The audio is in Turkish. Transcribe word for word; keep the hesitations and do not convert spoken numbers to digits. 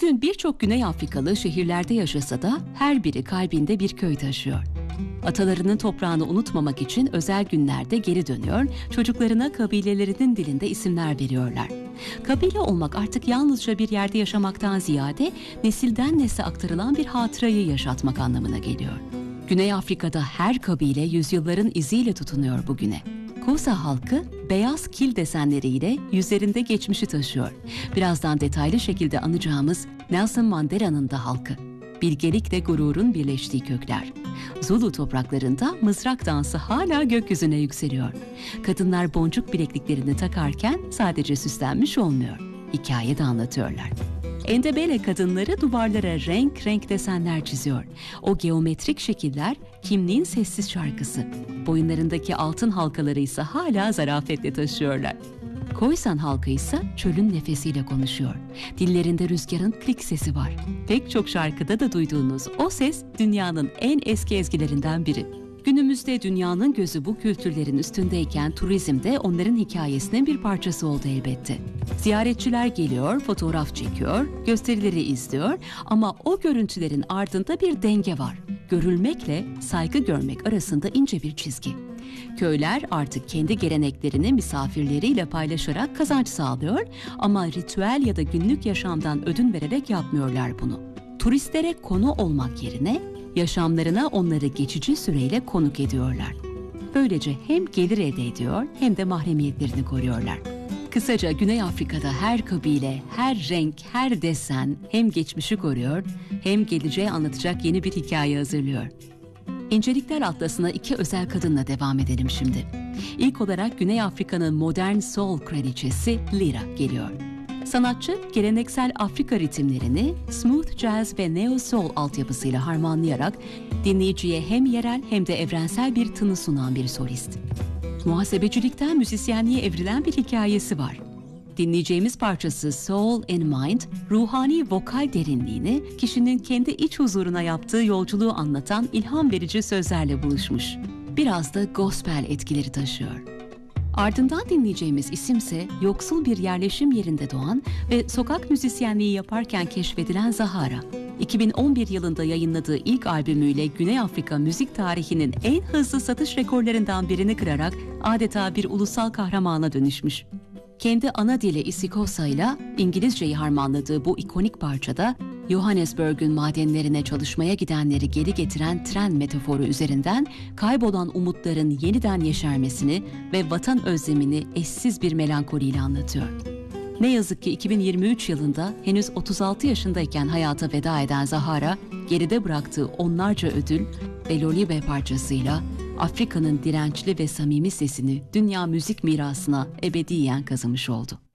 Bugün birçok Güney Afrikalı şehirlerde yaşasa da her biri kalbinde bir köy taşıyor. Atalarının toprağını unutmamak için özel günlerde geri dönüyor, çocuklarına kabilelerinin dilinde isimler veriyorlar. Kabile olmak artık yalnızca bir yerde yaşamaktan ziyade nesilden nesle aktarılan bir hatırayı yaşatmak anlamına geliyor. Güney Afrika'da her kabile yüzyılların iziyle tutunuyor bugüne. Xhosa halkı beyaz kil desenleriyle yüzlerinde geçmişi taşıyor. Birazdan detaylı şekilde anacağımız Nelson Mandela'nın da halkı. Bilgelikle gururun birleştiği kökler. Zulu topraklarında mızrak dansı hala gökyüzüne yükseliyor. Kadınlar boncuk bilekliklerini takarken sadece süslenmiş olmuyor, hikaye de anlatıyorlar. Endebele kadınları duvarlara renk renk desenler çiziyor. O geometrik şekiller kimliğin sessiz şarkısı. Boyunlarındaki altın halkaları ise hala zarafetle taşıyorlar. Khoisan halkı ise çölün nefesiyle konuşuyor. Dillerinde rüzgarın klik sesi var. Pek çok şarkıda da duyduğunuz o ses dünyanın en eski ezgilerinden biri. Günümüzde dünyanın gözü bu kültürlerin üstündeyken turizm de onların hikayesinin bir parçası oldu elbette. Ziyaretçiler geliyor, fotoğraf çekiyor, gösterileri izliyor ama o görüntülerin ardında bir denge var. Görülmekle saygı görmek arasında ince bir çizgi. Köyler artık kendi geleneklerini misafirleriyle paylaşarak kazanç sağlıyor ama ritüel ya da günlük yaşamdan ödün vererek yapmıyorlar bunu. Turistlere konu olmak yerine yaşamlarına onları geçici süreyle konuk ediyorlar. Böylece hem gelir elde ediyor hem de mahremiyetlerini koruyorlar. Kısaca Güney Afrika'da her kabile, her renk, her desen hem geçmişi koruyor hem geleceği anlatacak yeni bir hikaye hazırlıyor. İncelikler Atlası'na iki özel kadınla devam edelim şimdi. İlk olarak Güney Afrika'nın modern soul kraliçesi Lira geliyor. Sanatçı, geleneksel Afrika ritimlerini smooth jazz ve neo soul altyapısıyla harmanlayarak dinleyiciye hem yerel hem de evrensel bir tını sunan bir solist. Muhasebecilikten müzisyenliğe evrilen bir hikayesi var. Dinleyeceğimiz parçası Soul and Mind, ruhani vokal derinliğini kişinin kendi iç huzuruna yaptığı yolculuğu anlatan ilham verici sözlerle buluşmuş. Biraz da gospel etkileri taşıyor. Ardından dinleyeceğimiz isimse yoksul bir yerleşim yerinde doğan ve sokak müzisyenliği yaparken keşfedilen Zahara. iki bin on bir yılında yayınladığı ilk albümüyle Güney Afrika müzik tarihinin en hızlı satış rekorlarından birini kırarak adeta bir ulusal kahramana dönüşmüş. Kendi ana dili isiXhosa ile İngilizceyi harmanladığı bu ikonik parçada Johannesburg'un madenlerine çalışmaya gidenleri geri getiren tren metaforu üzerinden kaybolan umutların yeniden yeşermesini ve vatan özlemini eşsiz bir melankoliyle anlatıyor. Ne yazık ki iki bin yirmi üç yılında henüz otuz altı yaşındayken hayata veda eden Zahara, geride bıraktığı onlarca ödül ve Lolibe parçasıyla Afrika'nın dirençli ve samimi sesini dünya müzik mirasına ebediyen kazımış oldu.